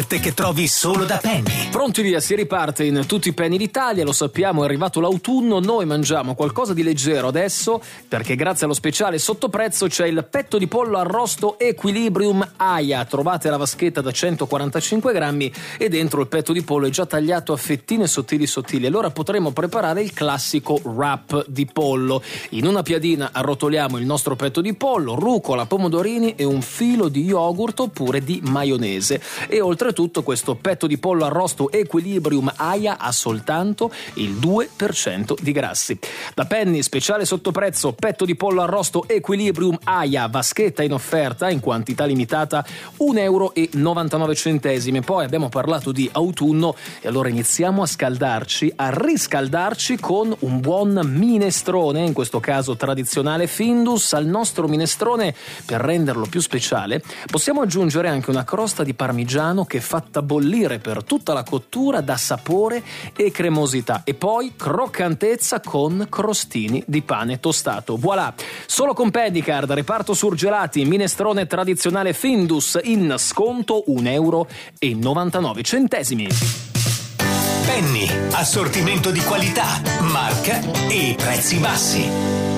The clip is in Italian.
offerte che trovi solo da Penny. Pronti via, si riparte in tutti i Penny d'Italia, lo sappiamo, è arrivato l'autunno, noi mangiamo qualcosa di leggero adesso, perché grazie allo speciale sottoprezzo c'è il petto di pollo arrosto Equilibrium Aia. Trovate la vaschetta da 145 grammi e dentro il petto di pollo è già tagliato a fettine sottili. Allora potremo preparare il classico wrap di pollo. In una piadina arrotoliamo il nostro petto di pollo, rucola, pomodorini e un filo di yogurt oppure di maionese. E oltretutto questo petto di pollo arrosto Equilibrium Aia ha soltanto il 2% di grassi. Da Penny, speciale sottoprezzo, petto di pollo arrosto Equilibrium Aia, vaschetta in offerta in quantità limitata, €1,99. Poi abbiamo parlato di autunno e allora iniziamo a riscaldarci con un buon minestrone, in questo caso tradizionale Findus. Al nostro minestrone, per renderlo più speciale, possiamo aggiungere anche una crosta di parmigiano che è fatta bollire per tutta la cottura, dà sapore e cremosità, e poi croccantezza con crostini di pane tostato. Voilà, solo con Pennycard, reparto surgelati, minestrone tradizionale Findus in sconto €1,99. Penny, assortimento di qualità, marca e prezzi bassi.